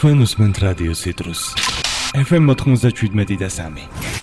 თქვენ უსმენთ რადიო ციტრუს FM 97 და 3.